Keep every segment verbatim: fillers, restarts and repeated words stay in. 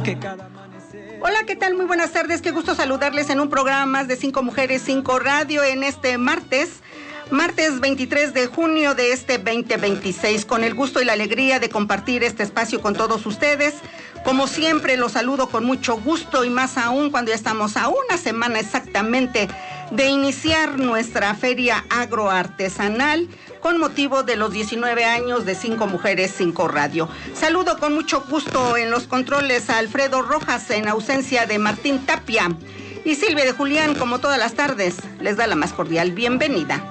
que cada amanecer... Hola, ¿qué tal? Muy buenas tardes. Qué gusto saludarles en un programa más de Cinco Mujeres, Cinco Radio en este martes. Martes veintitrés de junio de este veinte veintiséis, con el gusto y la alegría de compartir este espacio con todos ustedes. Como siempre, los saludo con mucho gusto y más aún cuando ya estamos a una semana exactamente de iniciar nuestra feria agroartesanal con motivo de los diecinueve años de Cinco Mujeres, Cinco Radio. Saludo con mucho gusto en los controles a Alfredo Rojas en ausencia de Martín Tapia, y Silvia de Julián, como todas las tardes, les da la más cordial bienvenida.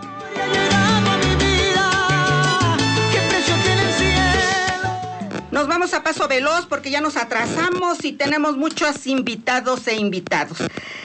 Nos vamos a paso veloz porque ya nos atrasamos y tenemos muchos invitados e invitados.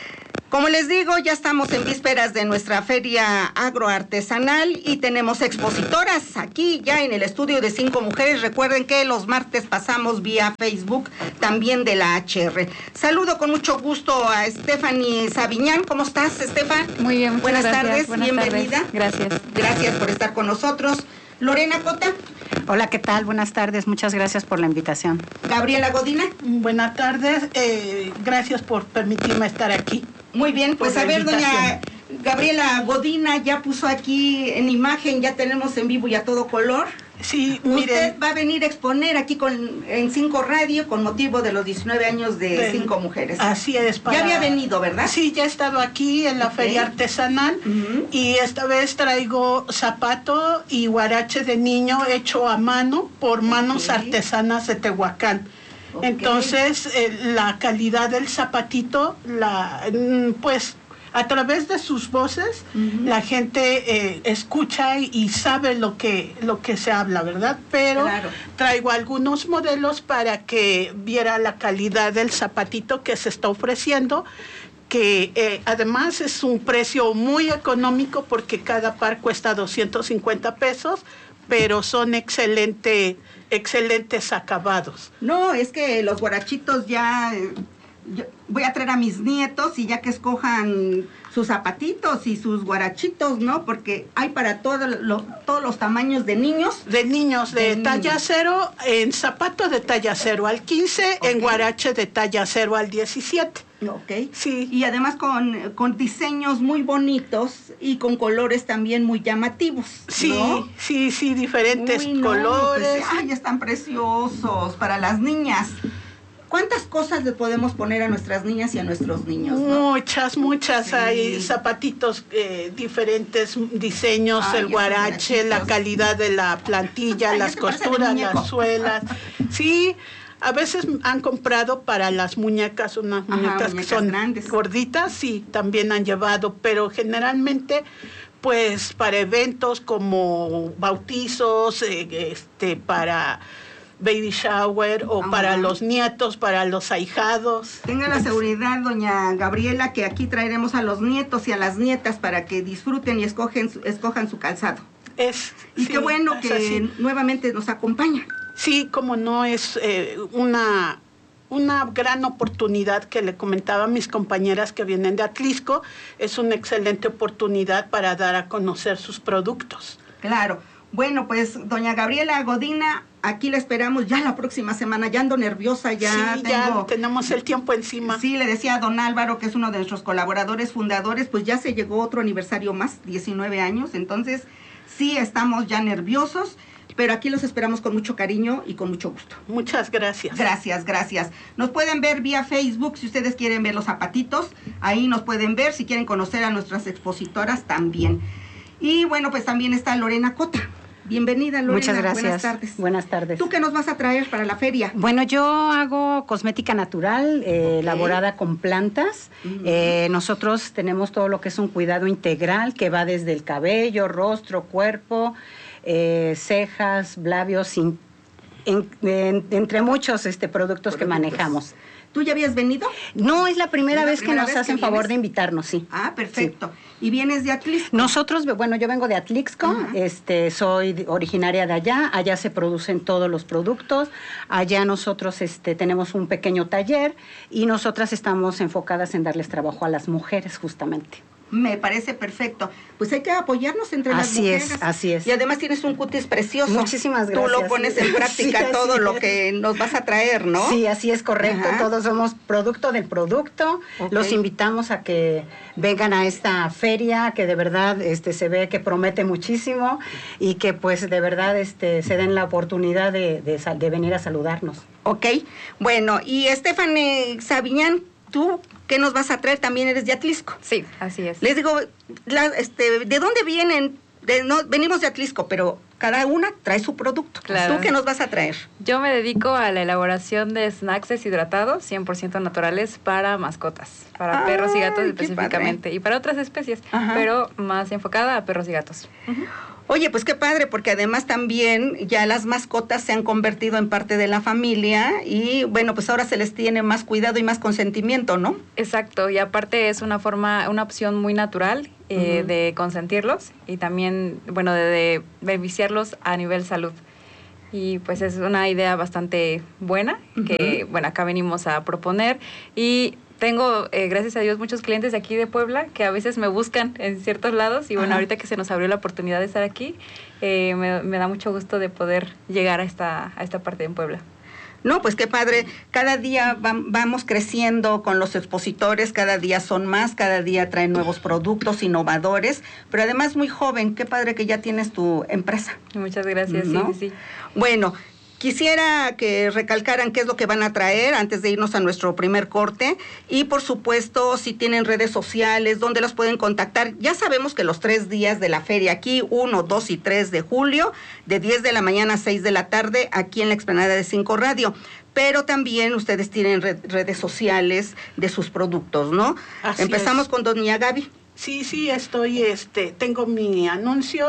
Como les digo, ya estamos en vísperas de nuestra feria agroartesanal y tenemos expositoras aquí ya en el estudio de Cinco Mujeres. Recuerden que los martes pasamos vía Facebook también de la H R. Saludo con mucho gusto a Stephanie Sabiñán. ¿Cómo estás, Estefan? Muy bien, muchas Buenas gracias. tardes, Buenas bienvenida. tardes. Gracias. Gracias por estar con nosotros. Lorena Cota. Hola, ¿qué tal? Buenas tardes, muchas gracias por la invitación. Gabriela Godina. Buenas tardes, eh, gracias por permitirme estar aquí. Muy bien, pues Por a la ver, doña invitación. Gabriela Godina ya puso aquí en imagen, ya tenemos en vivo y a todo color. Sí, Usted mire, va a venir a exponer aquí con, en Cinco Radio con motivo de los diecinueve años de Del- Cinco Mujeres. así es. Para... Ya había venido, ¿verdad? Sí, ya he estado aquí en la Ok. feria artesanal. Ujú. Y esta vez traigo zapato y guarache de niño hecho a mano por manos Ok. artesanas de Tehuacán. Ok. Entonces, eh, la calidad del zapatito, la, mm, pues a través de sus voces, Ujú. la gente eh, escucha y, y sabe lo que, lo que se habla, ¿verdad? Pero Claro. traigo algunos modelos para que viera la calidad del zapatito que se está ofreciendo, que eh, además es un precio muy económico porque cada par cuesta doscientos cincuenta pesos, pero son excelente, excelentes acabados. No, es que los guarachitos ya... eh, yo voy a traer a mis nietos y ya que escojan sus zapatitos y sus guarachitos, ¿no? Porque hay para todo lo- todos los tamaños de niños. De niños de, De talla niños. cero, en zapato de talla cero al quince, en Ok. guarache de talla cero al diecisiete. Ok. Sí. Y además con, con diseños muy bonitos y con colores también muy llamativos, Sí, ¿no? sí, sí, diferentes Uy, no, colores. pues, ay, están preciosos para las niñas. ¿Cuántas cosas le podemos poner a nuestras niñas y a nuestros niños, no? Muchas, muchas. Sí. Hay zapatitos, eh, diferentes diseños, Ay, el esos guarache, la guarachitos. calidad de la plantilla, Ay, las ese parece de costuras, muñeco. las suelas. Sí, a veces han comprado para las muñecas, unas Ajá, muñecas que muñecas son grandes. gorditas, sí, también han llevado, pero generalmente, pues para eventos como bautizos, eh, este, para baby shower o Ajá. para los nietos, para los ahijados. Tenga la seguridad, doña Gabriela, que aquí traeremos a los nietos y a las nietas para que disfruten y escogen su- escojan su calzado. Es, Y sí, qué bueno es que así. nuevamente nos acompaña. Sí, como no, es eh, una, una gran oportunidad que le comentaba a mis compañeras que vienen de Atlisco, es una excelente oportunidad para dar a conocer sus productos. Claro. Bueno, pues, doña Gabriela Godina, aquí la esperamos ya la próxima semana. Ya ando nerviosa, ya sí, tengo... ya tenemos el tiempo encima. Sí, le decía a don Álvaro, que es uno de nuestros colaboradores fundadores, pues ya se llegó otro aniversario más, diecinueve años, entonces sí estamos ya nerviosos, pero aquí los esperamos con mucho cariño y con mucho gusto. Muchas gracias. Gracias, gracias. Nos pueden ver vía Facebook si ustedes quieren ver los zapatitos, ahí nos pueden ver, si quieren conocer a nuestras expositoras también. Y bueno, pues también está Lorena Cota. Bienvenida, Lorena. Muchas gracias. Buenas tardes. Buenas tardes. ¿Tú qué nos vas a traer para la feria? Bueno, yo hago cosmética natural, eh, Ok. elaborada con plantas. Ujú. Eh, nosotros tenemos todo lo que es un cuidado integral que va desde el cabello, rostro, cuerpo, eh, cejas, labios, in- en- en- entre muchos este, productos, que Productos. manejamos. ¿Tú ya habías venido? No es la primera ¿Es la vez primera que vez nos que hacen favor vienes? de invitarnos, sí. Ah, perfecto. ¿Y vienes de Atlisco? Nosotros, bueno, yo vengo de Atlixco, Ajá. este, soy de- originaria de allá, allá se producen todos los productos, allá nosotros este, tenemos un pequeño taller y nosotras estamos enfocadas en darles trabajo a las mujeres justamente. Me parece perfecto. Pues hay que apoyarnos entre las Así mujeres. es, así es. Y además tienes un cutis precioso. Muchísimas gracias. Tú lo pones en práctica Sí, todo así lo es. que nos vas a traer, ¿no? Sí, así es correcto. Ajá. Todos somos producto del producto. Ok. Los invitamos a que vengan a esta feria que de verdad este, se ve que promete muchísimo y que pues de verdad este, se den la oportunidad de, de, sal- de venir a saludarnos. Ok. Bueno, y Stephanie Sabiñán, ¿tú qué nos vas a traer? También eres de Atlisco. Sí, así es. Les digo, la- este, ¿de dónde vienen? De, no, venimos de Atlisco, pero cada una trae su producto. Claro. ¿Tú qué nos vas a traer? Yo me dedico a la elaboración de snacks deshidratados, cien por ciento naturales para mascotas, para Ay, perros y gatos qué específicamente, y para otras especies, Ajá. pero más enfocada a perros y gatos. Oye, pues qué padre, porque además también ya las mascotas se han convertido en parte de la familia y bueno, pues ahora se les tiene más cuidado y más consentimiento, ¿no? Exacto, y aparte es una forma, una opción muy natural eh, Ujú. de consentirlos y también, bueno, de, de beneficiarlos a nivel salud. Y pues es una idea bastante buena que, bueno, acá venimos a proponer y tengo, eh, gracias a Dios, muchos clientes de aquí de Puebla que a veces me buscan en ciertos lados y bueno, Ajá. ahorita que se nos abrió la oportunidad de estar aquí, eh, me, me da mucho gusto de poder llegar a esta, a esta parte en Puebla. No, pues qué padre. Cada día vam- vamos creciendo con los expositores, cada día son más, cada día traen nuevos productos innovadores, pero además muy joven. Qué padre que ya tienes tu empresa. Muchas gracias, ¿No? sí, sí, sí. Bueno, quisiera que recalcaran qué es lo que van a traer antes de irnos a nuestro primer corte y por supuesto si tienen redes sociales, dónde las pueden contactar. Ya sabemos que los tres días de la feria aquí, uno, dos y tres de julio, de diez de la mañana a seis de la tarde, aquí en la explanada de Cinco Radio. Pero también ustedes tienen red- redes sociales de sus productos, ¿no? Así Empezamos es. con doña Gaby. Sí, sí, estoy, este, tengo mi anuncio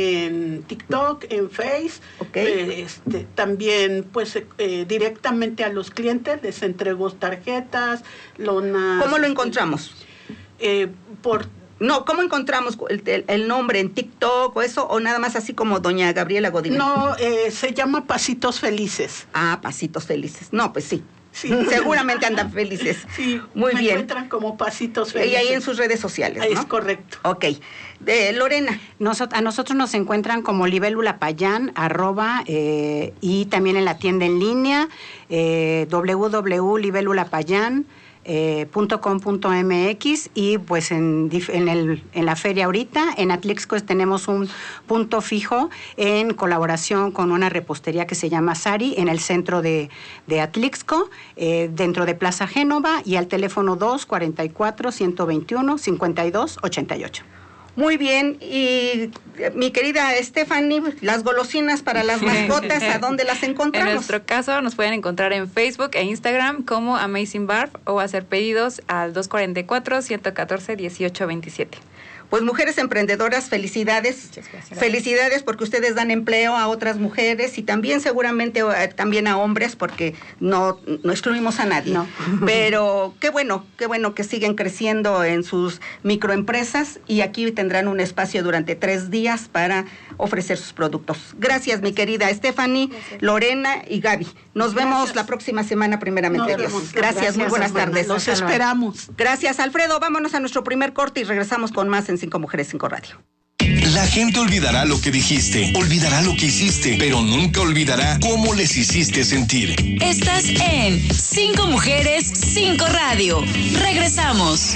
en TikTok, en Face, Ok. eh, este, también, pues, eh, directamente a los clientes les entrego tarjetas, lonas. ¿Cómo lo este, encontramos? eh, por No, ¿cómo encontramos el, el- el nombre en TikTok o eso? ¿O nada más así como doña Gabriela Godínez? no, eh, se llama Pasitos Felices. Ah, pasitos felices. No, pues sí. Sí. Seguramente andan felices. Sí, Muy me bien. encuentran como Pasitos Y Felices. ahí en sus redes sociales, Es ¿no? correcto. Ok. De Lorena. Nosot- a nosotros nos encuentran como Libélula Payán, arroba, eh, y también en la tienda en línea, eh, w w w punto libélula payán punto com punto m x y pues en, dif- en, el, en la feria ahorita, en Atlixco tenemos un punto fijo en colaboración con una repostería que se llama Sari en el centro de, de Atlixco, eh, dentro de Plaza Génova y al teléfono dos cuarenta y cuatro, ciento veintiuno, cincuenta y dos, ochenta y ocho. Muy bien. Y eh, mi querida Stephanie, las golosinas para las mascotas, ¿a dónde las En encontramos? nuestro caso nos pueden encontrar en Facebook e Instagram como Amazing Barf o hacer pedidos al dos cuarenta y cuatro, ciento catorce, dieciocho veintisiete. Pues mujeres emprendedoras, felicidades. Muchas gracias. Felicidades porque ustedes dan empleo a otras mujeres y también seguramente eh, también a hombres porque no, no excluimos a nadie. No. Pero qué bueno, qué bueno que siguen creciendo en sus microempresas y aquí tendrán un espacio durante tres días para ofrecer sus productos. Gracias, mi querida Stephanie, Lorena y Gaby. Nos vemos Gracias. la próxima semana, primeramente Nos Dios. vemos. Gracias, muy Gracias, buenas hermana. tardes. Los esperamos. Gracias, Alfredo. Vámonos a nuestro primer corte y regresamos con más en Cinco Mujeres, Cinco Radio. La gente olvidará lo que dijiste, olvidará lo que hiciste, pero nunca olvidará cómo les hiciste sentir. Estás en Cinco Mujeres, Cinco Radio. Regresamos.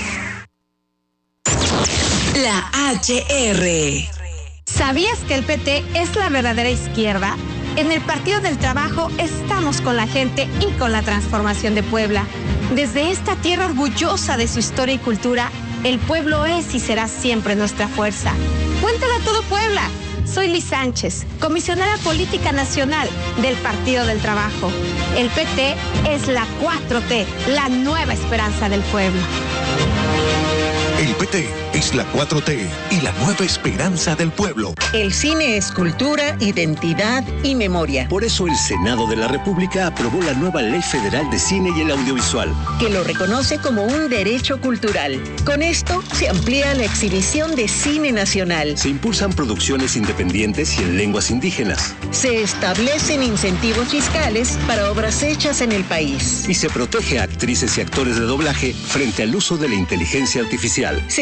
La H R. ¿Sabías que el P T es la verdadera izquierda? En el Partido del Trabajo estamos con la gente y con la transformación de Puebla. Desde esta tierra orgullosa de su historia y cultura, el pueblo es y será siempre nuestra fuerza. Cuéntale a todo Puebla. Soy Liz Sánchez, comisionada política nacional del Partido del Trabajo. El P T es la cuatro T, la nueva esperanza del pueblo. El P T es la cuatro T y la nueva esperanza del pueblo. El cine es cultura, identidad y memoria, Por eso el Senado de la República aprobó la nueva Ley Federal de Cine y el Audiovisual. que lo reconoce como un derecho cultural. Con esto se amplía la exhibición de cine nacional. Se impulsan producciones independientes y en lenguas indígenas. Se establecen incentivos fiscales para obras hechas en el país. Y se protege a actrices y actores de doblaje frente al uso de la inteligencia artificial. Sexagésima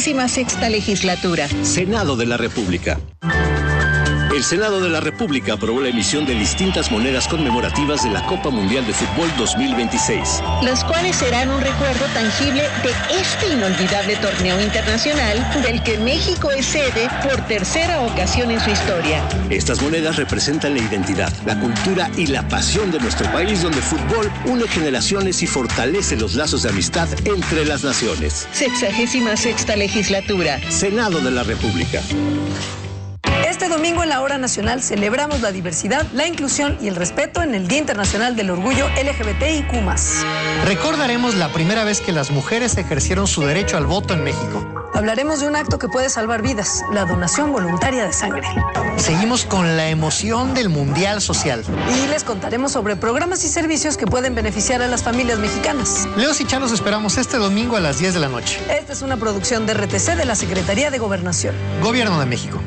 sexagésima sexta legislatura. Senado de la República. El Senado de la República aprobó la emisión de distintas monedas conmemorativas de la Copa Mundial de Fútbol dos mil veintiséis. Las cuales serán un recuerdo tangible de este inolvidable torneo internacional del que México es sede por tercera ocasión en su historia. Estas monedas representan la identidad, la cultura y la pasión de nuestro país, donde el fútbol une generaciones y fortalece los lazos de amistad entre las naciones. Sexagésima sexta legislatura. Senado de la República. Este domingo en la Hora Nacional celebramos la diversidad, la inclusión y el respeto en el Día Internacional del Orgullo L G B T I Q más. Recordaremos la primera vez que las mujeres ejercieron su derecho al voto en México. Hablaremos de un acto que puede salvar vidas, la donación voluntaria de sangre. Seguimos con la emoción del Mundial Social. Y les contaremos sobre programas y servicios que pueden beneficiar a las familias mexicanas. Leos y Chá los esperamos este domingo a las diez de la noche. Esta es una producción de R T C de la Secretaría de Gobernación. Gobierno de México.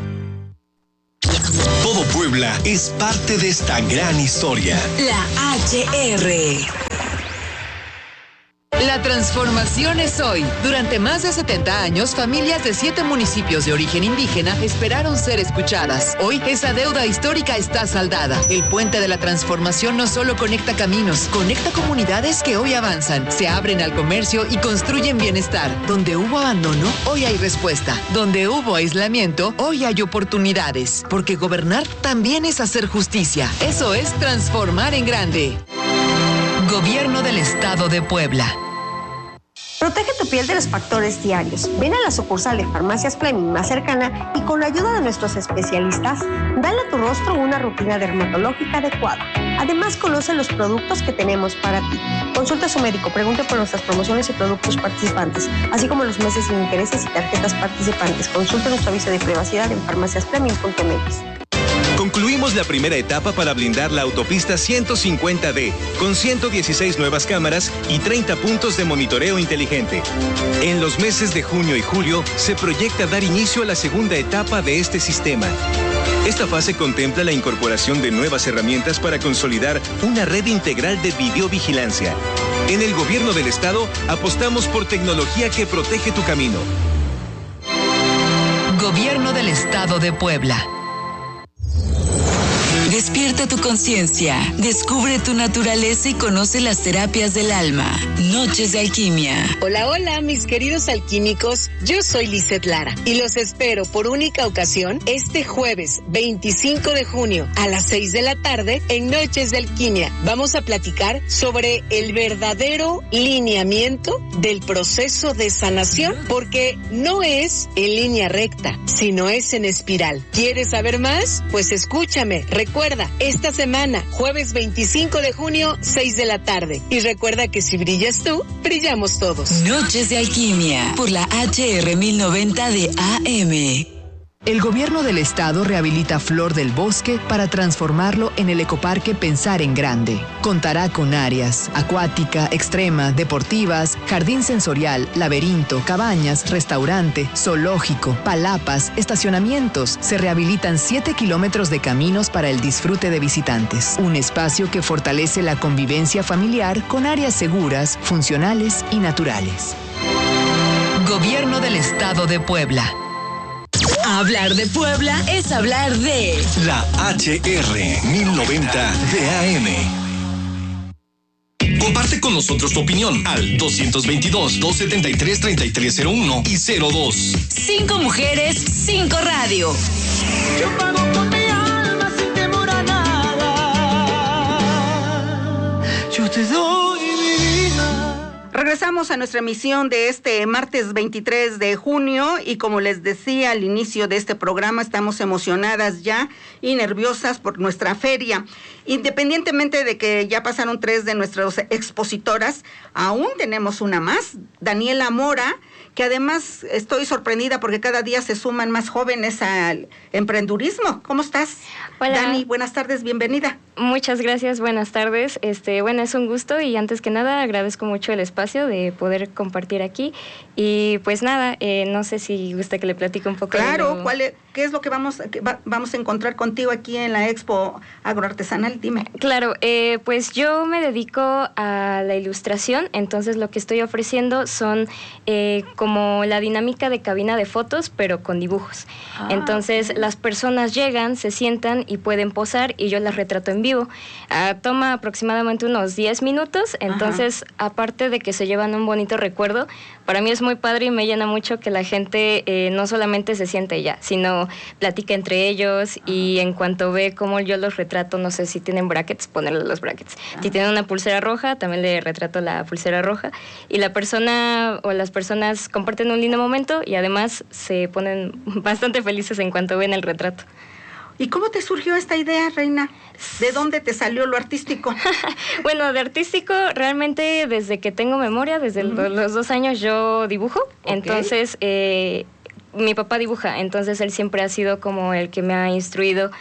Todo Puebla es parte de esta gran historia. La H R. La transformación es hoy. Durante más de setenta años, familias de siete municipios de origen indígena esperaron ser escuchadas. Hoy, esa deuda histórica está saldada. El puente de la transformación no solo conecta caminos, conecta comunidades que hoy avanzan, se abren al comercio y construyen bienestar. Donde hubo abandono, hoy hay respuesta. Donde hubo aislamiento, hoy hay oportunidades. Porque gobernar también es hacer justicia. Eso es transformar en grande. Gobierno del Estado de Puebla. Protege tu piel de los factores diarios. Ven a la sucursal de Farmacias Fleming más cercana y con la ayuda de nuestros especialistas, dale a tu rostro una rutina dermatológica adecuada. Además, conoce los productos que tenemos para ti. Consulta a su médico, pregunte por nuestras promociones y productos participantes, así como los meses sin intereses y tarjetas participantes. Consulta nuestro aviso de privacidad en farmacias fleming punto m x. Concluimos la primera etapa para blindar la autopista ciento cincuenta D, con ciento dieciséis nuevas cámaras y treinta puntos de monitoreo inteligente. En los meses de junio y julio se proyecta dar inicio a la segunda etapa de este sistema. Esta fase contempla la incorporación de nuevas herramientas para consolidar una red integral de videovigilancia. En el Gobierno del Estado apostamos por tecnología que protege tu camino. Gobierno del Estado de Puebla. Despierta tu conciencia, descubre tu naturaleza y conoce las terapias del alma. Noches de Alquimia. Hola, hola, mis queridos alquímicos. Yo soy Lizeth Lara y los espero por única ocasión este jueves veinticinco de junio a las seis de la tarde en Noches de Alquimia. Vamos a platicar sobre el verdadero lineamiento del proceso de sanación, porque no es en línea recta, sino es en espiral. ¿Quieres saber más? Pues escúchame. Recuerda Recuerda, esta semana, jueves veinticinco de junio, seis de la tarde. Y recuerda que si brillas tú, brillamos todos. Noches de Alquimia, por la H R mil noventa de A M. El Gobierno del Estado rehabilita Flor del Bosque para transformarlo en el ecoparque Pensar en Grande. Contará con áreas acuática, extrema, deportivas, jardín sensorial, laberinto, cabañas, restaurante, zoológico, palapas, estacionamientos. Se rehabilitan siete kilómetros de caminos para el disfrute de visitantes. Un espacio que fortalece la convivencia familiar con áreas seguras, funcionales y naturales. Gobierno del Estado de Puebla. Hablar de Puebla es hablar de la H R mil noventa de A M. Comparte con nosotros tu opinión al dos veintidós, doscientos setenta y tres, treinta y tres cero uno y cero dos. Cinco mujeres, cinco radio. Yo pago con mi alma sin temor a nada. Yo te doy mi vida. Regresamos a nuestra emisión de este martes veintitrés de junio y como les decía al inicio de este programa, estamos emocionadas ya y nerviosas por nuestra feria. Independientemente de que ya pasaron tres de nuestras expositoras, aún tenemos una más, Daniela Mora, que además estoy sorprendida porque cada día se suman más jóvenes al emprendurismo. ¿Cómo estás? Hola. Dani, buenas tardes, bienvenida. Muchas gracias, buenas tardes. Este, bueno, es un gusto y antes que nada agradezco mucho el espacio de poder compartir aquí. Y pues nada, eh, no sé si gusta que le platique un poco. Claro, de lo... ¿cuál es? ¿qué es lo que vamos, que va, vamos a encontrar contigo aquí en la Expo Agroartesanal? Dime. Claro, eh, pues yo me dedico a la ilustración, entonces lo que estoy ofreciendo son eh, como la dinámica de cabina de fotos, pero con dibujos. Ah, entonces okay. Las personas llegan, se sientan y pueden posar y yo las retrato en vivo. Uh, toma aproximadamente unos diez minutos, entonces Ajá. aparte de que se llevan un bonito recuerdo, para mí es muy padre y me llena mucho que la gente eh, no solamente se siente ya, sino platica entre ellos Ajá. y en cuanto ve cómo yo los retrato, no sé si tienen brackets, ponerle los brackets. Ajá. Si tienen una pulsera roja, también le retrato la pulsera roja. Y la persona o las personas comparten un lindo momento y además se ponen bastante felices en cuanto ven el retrato. ¿Y cómo te surgió esta idea, Reina? ¿De dónde te salió lo artístico? Bueno, de artístico realmente desde que tengo memoria, desde uh-huh. los dos años yo dibujo. Okay. Entonces, eh, mi papá dibuja, entonces él siempre ha sido como el que me ha instruido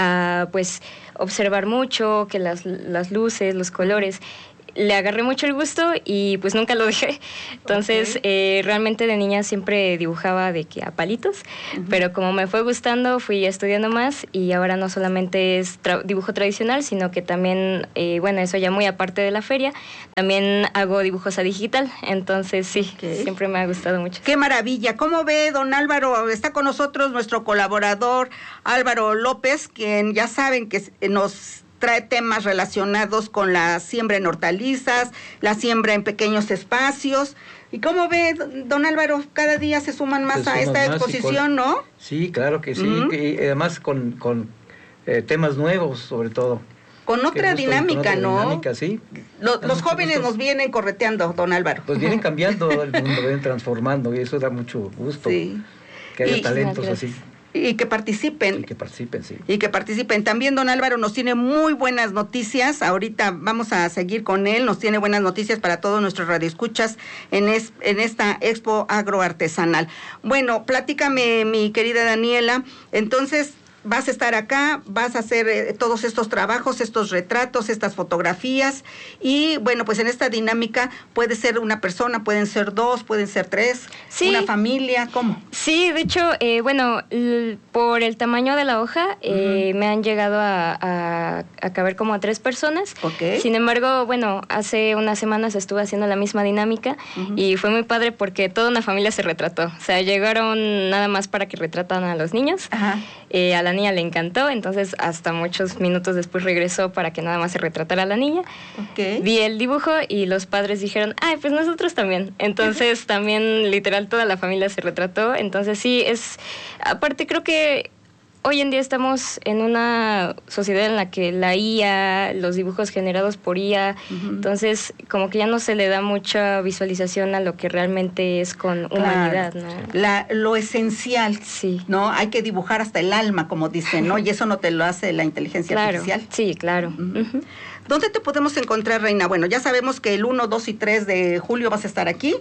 a pues observar mucho, que las, las luces, los colores. Le agarré mucho el gusto y pues nunca lo dejé. Entonces, okay. eh, realmente de niña siempre dibujaba de que a palitos, uh-huh. pero como me fue gustando, fui estudiando más y ahora no solamente es tra- dibujo tradicional, sino que también, eh, bueno, eso ya muy aparte de la feria, también hago dibujos a digital. Entonces, sí, okay. siempre me ha gustado mucho. ¡Qué maravilla! ¿Cómo ve, don Álvaro? Está con nosotros nuestro colaborador Álvaro López, quien ya saben que nos trae temas relacionados con la siembra en hortalizas, la siembra en pequeños espacios. ¿Y cómo ve, don Álvaro? Cada día se suman más se a esta exposición, con, ¿no? Sí, claro que sí. Uh-huh. Y además con, con eh, temas nuevos, sobre todo. Con otra gusto, dinámica, con otra ¿no? Dinámica, sí. Lo, los jóvenes gusto. Nos vienen correteando, don Álvaro. Pues vienen cambiando el mundo, vienen transformando y eso da mucho gusto. Sí. Que haya y, talentos así. Y que participen. Y que participen, sí. Y que participen. También don Álvaro nos tiene muy buenas noticias. Ahorita vamos a seguir con él. Nos tiene buenas noticias para todos nuestros radioescuchas en, es, en esta Expo Agroartesanal. Bueno, platícame, mi querida Daniela. Entonces, vas a estar acá, vas a hacer eh, todos estos trabajos, estos retratos, estas fotografías y bueno, pues en esta dinámica puede ser una persona, pueden ser dos, pueden ser tres, sí. Una familia, ¿cómo? Sí, de hecho, eh, bueno, l- por el tamaño de la hoja eh, uh-huh. me han llegado a, a, a caber como a tres personas. Okay. Sin embargo, bueno, hace unas semanas estuve haciendo la misma dinámica uh-huh. y fue muy padre porque toda una familia se retrató. O sea, llegaron nada más para que retratan a los niños, uh-huh. eh, a la niña le encantó, entonces hasta muchos minutos después regresó para que nada más se retratara a la niña. Okay. Vi el dibujo y los padres dijeron, ay, pues nosotros también. Entonces uh-huh. también literal toda la familia se retrató. Entonces sí, es... Aparte creo que hoy en día estamos en una sociedad en la que la I A, los dibujos generados por I A, uh-huh. entonces como que ya no se le da mucha visualización a lo que realmente es con claro. humanidad, ¿no? La, lo esencial, sí. ¿no? Hay que dibujar hasta el alma, como dicen, ¿no? Y eso no te lo hace la inteligencia claro. artificial. Sí, claro. Uh-huh. Uh-huh. ¿Dónde te podemos encontrar, Reina? Bueno, ya sabemos que el uno, dos y tres de julio vas a estar aquí,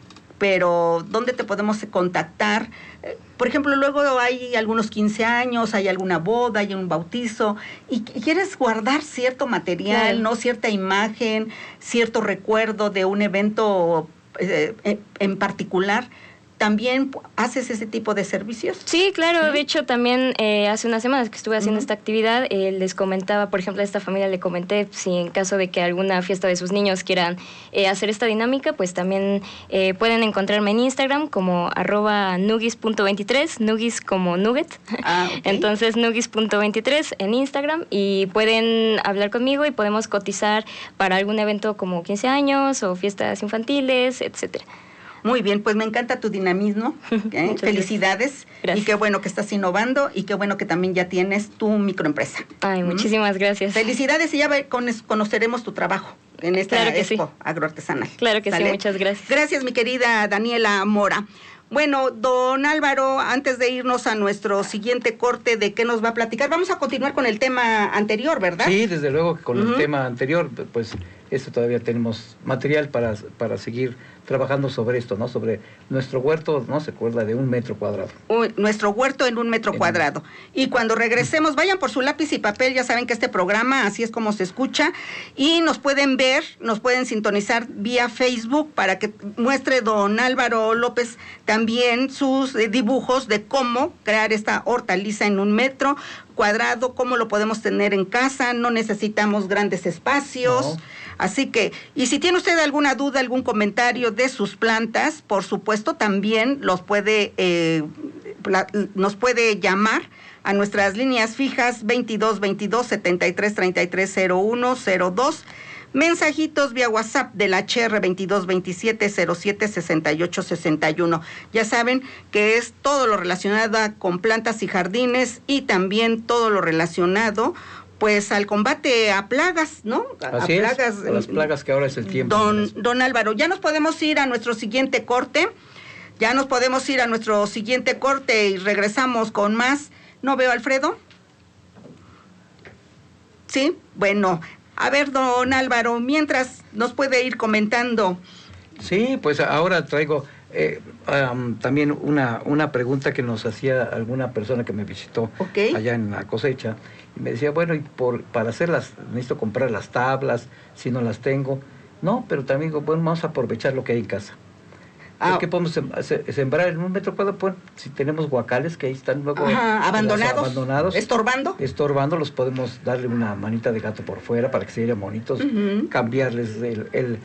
pero ¿dónde te podemos contactar? Por ejemplo, luego hay algunos quince años, hay alguna boda, hay un bautizo, y quieres guardar cierto material, claro. ¿no? Cierta imagen, cierto recuerdo de un evento eh, en particular. ¿También haces ese tipo de servicios? Sí, claro. ¿Sí? De hecho, también eh, hace unas semanas que estuve haciendo uh-huh. esta actividad, eh, les comentaba, por ejemplo, a esta familia le comenté si en caso de que alguna fiesta de sus niños quieran eh, hacer esta dinámica, pues también eh, pueden encontrarme en Instagram como arroba nugis punto veintitrés, nugis como nugget. Ah, okay. Entonces, nugis punto veintitrés en Instagram y pueden hablar conmigo y podemos cotizar para algún evento como quince años o fiestas infantiles, etcétera. Muy bien, pues me encanta tu dinamismo, ¿eh? Felicidades. Gracias. Y qué bueno que estás innovando y qué bueno que también ya tienes tu microempresa. Ay, muchísimas ¿Mm? gracias. Felicidades y ya conoceremos tu trabajo en esta claro Expo sí. Agroartesanal. Claro que ¿Sale? sí, muchas gracias. Gracias, mi querida Daniela Mora. Bueno, don Álvaro, antes de irnos a nuestro siguiente corte, ¿de qué nos va a platicar? Vamos a continuar con el tema anterior, ¿verdad? Sí, desde luego, con uh-huh. el tema anterior, pues esto todavía tenemos material para, para seguir trabajando sobre esto, ¿no? Sobre nuestro huerto, ¿no? Se acuerda de un metro cuadrado. Uy, nuestro huerto en un metro en cuadrado. Y cuando regresemos, vayan por su lápiz y papel, ya saben que este programa así es como se escucha, y nos pueden ver, nos pueden sintonizar vía Facebook para que muestre don Álvaro López también sus eh, dibujos de cómo crear esta hortaliza en un metro cuadrado, cómo lo podemos tener en casa, no necesitamos grandes espacios. No. Así que, y si tiene usted alguna duda, algún comentario de sus plantas, por supuesto, también los puede, eh, la, nos puede llamar a nuestras líneas fijas veintidós veintidós setenta y tres treinta y tres cero uno cero dos, mensajitos vía WhatsApp del H R veintidós veintisiete cero siete sesenta y ocho sesenta y uno. Ya saben que es todo lo relacionado con plantas y jardines y también todo lo relacionado pues al combate a plagas, ¿no? A, Así a plagas. Es, a las plagas que ahora es el tiempo. Don, don Álvaro, ya nos podemos ir a nuestro siguiente corte, ya nos podemos ir a nuestro siguiente corte y regresamos con más. ¿No veo a Alfredo? Sí, bueno, a ver, don Álvaro, mientras nos puede ir comentando. Sí, pues ahora traigo eh, um, también una, una pregunta que nos hacía alguna persona que me visitó okay. allá en la cosecha. Y me decía, bueno, y por, para hacerlas, necesito comprar las tablas, si no las tengo. No, pero también digo, bueno, vamos a aprovechar lo que hay en casa. Ah, ¿qué podemos sembrar en un metro cuadrado? Pues, si tenemos guacales que ahí están luego Ajá, abandonados, abandonados, estorbando. Estorbando, los podemos darle una manita de gato por fuera para que se vean bonitos, uh-huh. cambiarles el, el,